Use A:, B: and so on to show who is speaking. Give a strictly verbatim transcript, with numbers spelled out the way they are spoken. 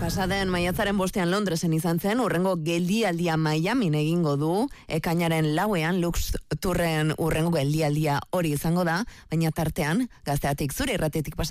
A: Pasaden maiatzaren bostean Londresen izan zen, urrengo geldialdia Miamin egingo du, ekainaren lauean Lux Turren urrengo geldialdia hori izango da, baina tartean, Gazteatik zure irratetik